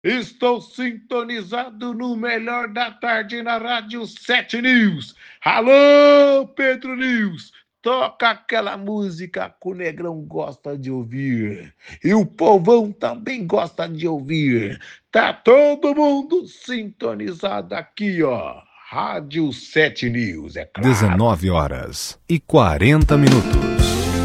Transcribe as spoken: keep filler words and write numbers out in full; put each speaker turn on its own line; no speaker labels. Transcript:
Estou sintonizado no melhor da tarde na Rádio sete News. Alô, Pedro News, toca aquela música que o Negrão gosta de ouvir. E o povão também gosta de ouvir. Tá todo mundo sintonizado aqui, ó. Rádio sete News, é claro.
dezenove horas e quarenta minutos.